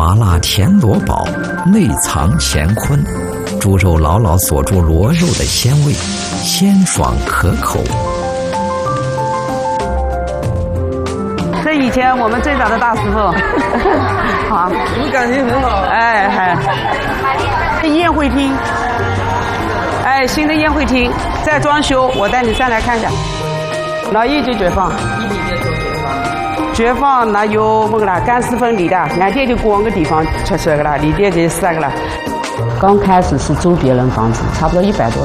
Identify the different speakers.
Speaker 1: 麻辣田螺煲，内藏乾坤，猪肉牢牢锁住螺肉的鲜味，鲜爽可口。
Speaker 2: 这以前我们最早的大师傅，好，
Speaker 3: 你们感情很好。
Speaker 2: 宴会厅，新的宴会厅在装修，我带你上来看一下。那一级绝放，绝放那有么个啦？干湿分离的，俺爹就光个地方出个啦，里边就3个了。刚开始是租别人房子，差不多100多。